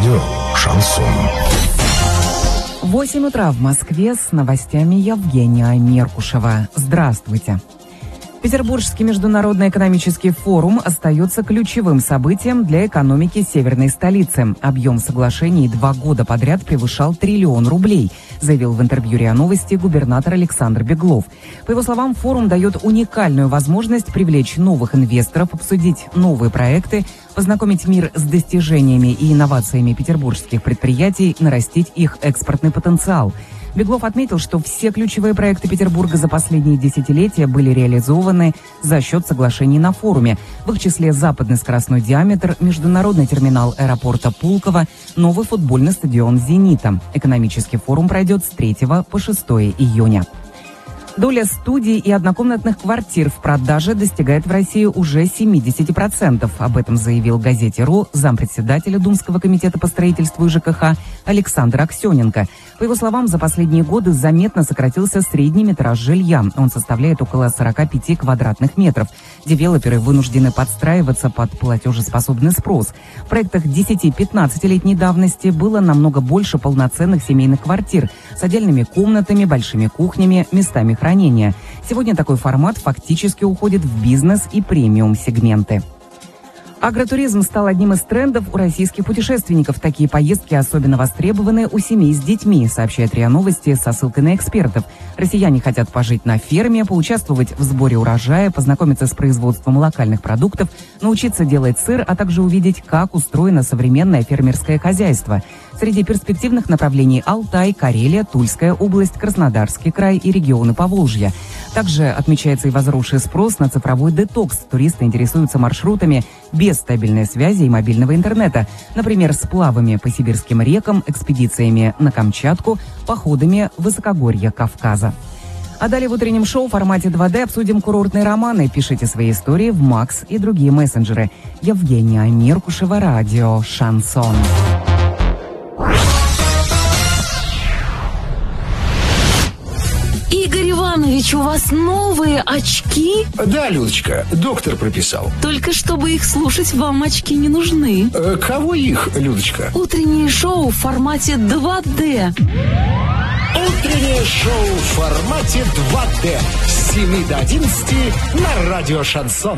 радио «Шансон». 8 утра в Москве, с новостями Евгения Меркушева. Здравствуйте. Петербургский международный экономический форум остается ключевым событием для экономики северной столицы. Объем соглашений 2 года подряд превышал 1 триллион рублей, заявил в интервью РИА Новости губернатор Александр Беглов. По его словам, форум дает уникальную возможность привлечь новых инвесторов, обсудить новые проекты, познакомить мир с достижениями и инновациями петербургских предприятий, нарастить их экспортный потенциал. Беглов отметил, что все ключевые проекты Петербурга за последние десятилетия были реализованы за счет соглашений на форуме, в их числе западный скоростной диаметр, международный терминал аэропорта Пулково, новый футбольный стадион «Зенита». Экономический форум пройдет с 3 по 6 июня. Доля студий и однокомнатных квартир в продаже достигает в России уже 70%. Об этом заявил газете «РУ» зампредседателя Думского комитета по строительству и ЖКХ Александр Аксененко. По его словам, за последние годы заметно сократился средний метраж жилья. Он составляет около 45 квадратных метров. Девелоперы вынуждены подстраиваться под платежеспособный спрос. В проектах 10-15-летней давности было намного больше полноценных семейных квартир с отдельными комнатами, большими кухнями, местами хранения. Сегодня такой формат фактически уходит в бизнес и премиум-сегменты. Агротуризм стал одним из трендов у российских путешественников. Такие поездки особенно востребованы у семей с детьми, сообщает РИА Новости со ссылкой на экспертов. Россияне хотят пожить на ферме, поучаствовать в сборе урожая, познакомиться с производством локальных продуктов, научиться делать сыр, а также увидеть, как устроено современное фермерское хозяйство. Среди перспективных направлений Алтай, Карелия, Тульская область, Краснодарский край и регионы Поволжья. Также отмечается и возросший спрос на цифровой детокс. Туристы интересуются маршрутами без стабильной связи и мобильного интернета. Например, сплавами по сибирским рекам, экспедициями на Камчатку, походами в высокогорье Кавказа. А далее в утреннем шоу в формате 2D обсудим курортные романы. Пишите свои истории в Макс и другие мессенджеры. Евгения Меркушева, радио «Шансон». Игорь Иванович, у вас новые очки? Да, Людочка, доктор прописал. Только чтобы их слушать, вам очки не нужны. Кого их, Людочка? Утреннее шоу в формате 2D. Утреннее шоу в формате 2D с 7 до 11 на радио «Шансон».